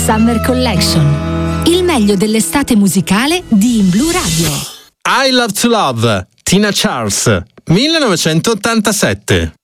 Summer Collection. Il meglio dell'estate musicale di In Blu Radio. I Love to Love, Tina Charles, 1987.